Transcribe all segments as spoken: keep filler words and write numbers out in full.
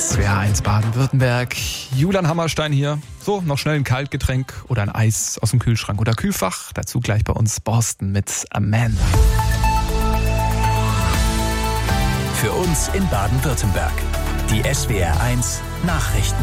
S W R eins Baden-Württemberg. Julian Hammerstein hier. So, noch schnell ein Kaltgetränk oder ein Eis aus dem Kühlschrank oder Kühlfach. Dazu gleich bei uns Borsten mit Amanda. Für uns in Baden-Württemberg. Die S W R eins Nachrichten.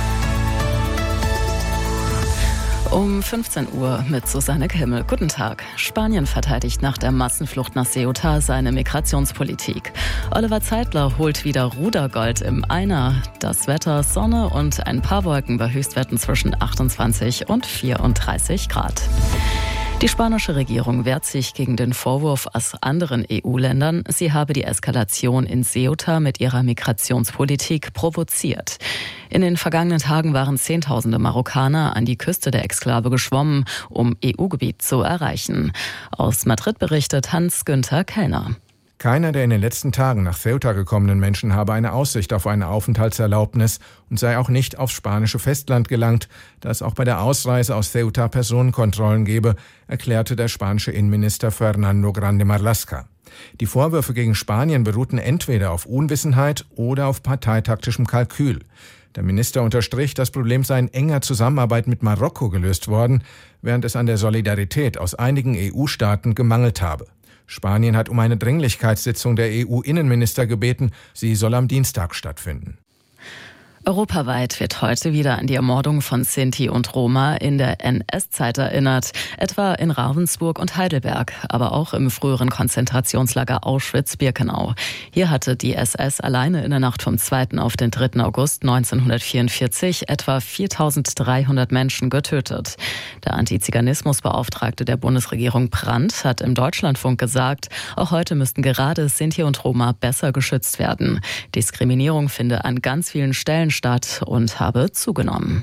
Um fünfzehn Uhr mit Susanne Kimmel. Guten Tag. Spanien verteidigt nach der Massenflucht nach Ceuta seine Migrationspolitik. Oliver Zeitler holt wieder Rudergold im Einer. Das Wetter, Sonne und ein paar Wolken bei Höchstwerten zwischen achtundzwanzig und vierunddreißig Grad. Die spanische Regierung wehrt sich gegen den Vorwurf aus anderen E U-Ländern, sie habe die Eskalation in Ceuta mit ihrer Migrationspolitik provoziert. In den vergangenen Tagen waren Zehntausende Marokkaner an die Küste der Exklave geschwommen, um E U-Gebiet zu erreichen. Aus Madrid berichtet Hans-Günther Kellner. Keiner der in den letzten Tagen nach Ceuta gekommenen Menschen habe eine Aussicht auf eine Aufenthaltserlaubnis und sei auch nicht aufs spanische Festland gelangt, da es auch bei der Ausreise aus Ceuta Personenkontrollen gebe, erklärte der spanische Innenminister Fernando Grande Marlaska. Die Vorwürfe gegen Spanien beruhten entweder auf Unwissenheit oder auf parteitaktischem Kalkül. Der Minister unterstrich, das Problem sei in enger Zusammenarbeit mit Marokko gelöst worden, während es an der Solidarität aus einigen E U-Staaten gemangelt habe. Spanien hat um eine Dringlichkeitssitzung der E U-Innenminister gebeten. Sie soll am Dienstag stattfinden. Europaweit wird heute wieder an die Ermordung von Sinti und Roma in der N S-Zeit erinnert, etwa in Ravensburg und Heidelberg, aber auch im früheren Konzentrationslager Auschwitz-Birkenau. Hier hatte die S S alleine in der Nacht vom zweiten auf den dritten August neunzehnhundertvierundvierzig etwa viertausenddreihundert Menschen getötet. Der Antiziganismusbeauftragte der Bundesregierung Brandt hat im Deutschlandfunk gesagt, auch heute müssten gerade Sinti und Roma besser geschützt werden. Diskriminierung finde an ganz vielen Stellen statt und habe zugenommen.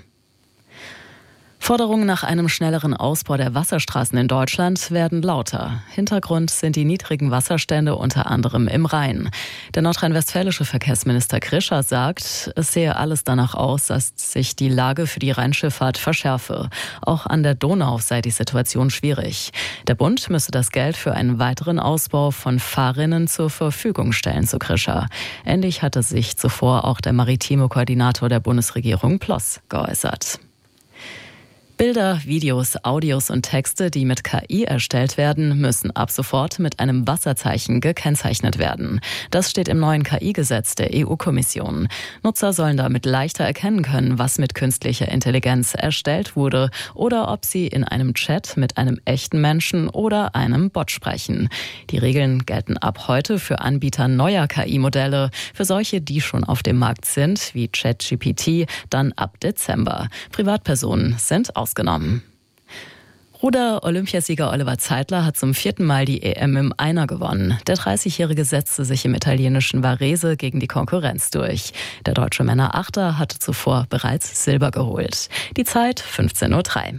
Forderungen nach einem schnelleren Ausbau der Wasserstraßen in Deutschland werden lauter. Hintergrund sind die niedrigen Wasserstände unter anderem im Rhein. Der nordrhein-westfälische Verkehrsminister Krischer sagt, es sehe alles danach aus, dass sich die Lage für die Rheinschifffahrt verschärfe. Auch an der Donau sei die Situation schwierig. Der Bund müsse das Geld für einen weiteren Ausbau von Fahrrinnen zur Verfügung stellen, so Krischer. Ähnlich hatte sich zuvor auch der maritime Koordinator der Bundesregierung Ploss geäußert. Bilder, Videos, Audios und Texte, die mit K I erstellt werden, müssen ab sofort mit einem Wasserzeichen gekennzeichnet werden. Das steht im neuen K I-Gesetz der E U-Kommission. Nutzer sollen damit leichter erkennen können, was mit künstlicher Intelligenz erstellt wurde oder ob sie in einem Chat mit einem echten Menschen oder einem Bot sprechen. Die Regeln gelten ab heute für Anbieter neuer K I-Modelle, für solche, die schon auf dem Markt sind, wie ChatGPT, dann ab Dezember. Privatpersonen sind ausgenommen. Ausgenommen. Ruder-Olympiasieger Oliver Zeitler hat zum vierten Mal die E M im Einer gewonnen. Der dreißigjährige setzte sich im italienischen Varese gegen die Konkurrenz durch. Der deutsche Männerachter hatte zuvor bereits Silber geholt. Die Zeit fünfzehn Uhr drei.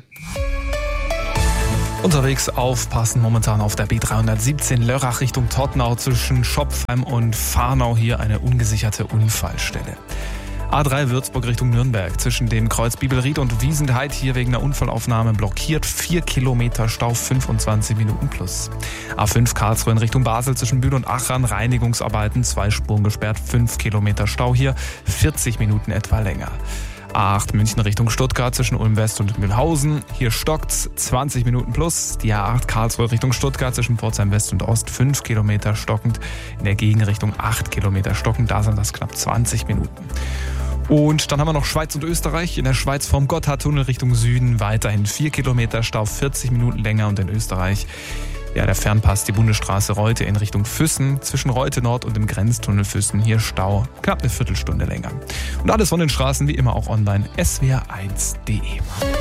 Unterwegs aufpassen, momentan auf der B dreihundertsiebzehn Lörrach Richtung Todtnau zwischen Schopfheim und Fahrnau hier eine ungesicherte Unfallstelle. A drei Würzburg Richtung Nürnberg zwischen dem Kreuz Bibelried und Wiesenheid hier wegen einer Unfallaufnahme blockiert. vier Kilometer Stau, fünfundzwanzig Minuten plus. A fünf Karlsruhe in Richtung Basel zwischen Bühl und Achern, Reinigungsarbeiten, zwei Spuren gesperrt, fünf Kilometer Stau hier, vierzig Minuten etwa länger. A acht München Richtung Stuttgart zwischen Ulm West und Mühlhausen. Hier stockt's, zwanzig Minuten plus. Die A acht Karlsruhe Richtung Stuttgart zwischen Pforzheim West und Ost, fünf Kilometer stockend. In der Gegenrichtung acht Kilometer stockend, da sind das knapp zwanzig Minuten. Und dann haben wir noch Schweiz und Österreich. In der Schweiz vom Gotthardtunnel Richtung Süden weiterhin vier Kilometer Stau, vierzig Minuten länger. Und in Österreich, ja, der Fernpass, die Bundesstraße Reute in Richtung Füssen. Zwischen Reute Nord und dem Grenztunnel Füssen hier Stau, knapp eine Viertelstunde länger. Und alles von den Straßen wie immer auch online, S W R eins Punkt de.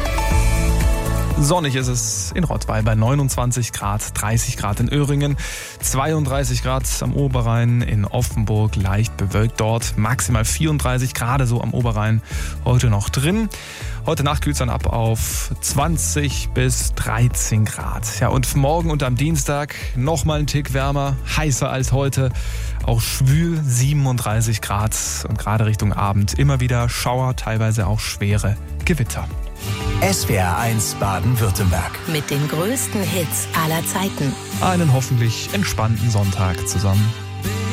Sonnig ist es in Rottweil bei neunundzwanzig Grad, dreißig Grad in Öhringen, zweiunddreißig Grad am Oberrhein, in Offenburg leicht bewölkt dort, maximal vierunddreißig, gerade so am Oberrhein heute noch drin. Heute Nacht kühlt es dann ab auf zwanzig bis dreizehn Grad. Ja, und morgen und am Dienstag nochmal ein Tick wärmer, heißer als heute, auch schwül, siebenunddreißig Grad und gerade Richtung Abend immer wieder Schauer, teilweise auch schwere Gewitter. S W R eins Baden-Württemberg. Mit den größten Hits aller Zeiten. Einen hoffentlich entspannten Sonntag zusammen.